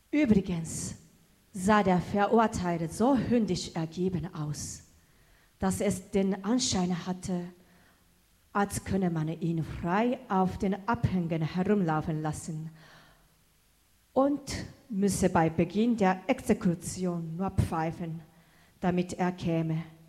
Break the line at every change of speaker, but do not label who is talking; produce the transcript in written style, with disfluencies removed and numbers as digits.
Übrigens sah der Verurteilte so hündisch ergeben aus, dass es den Anschein hatte, als könne man ihn frei auf den Abhängen herumlaufen lassen und müsse bei Beginn der Exekution nur pfeifen, damit er käme.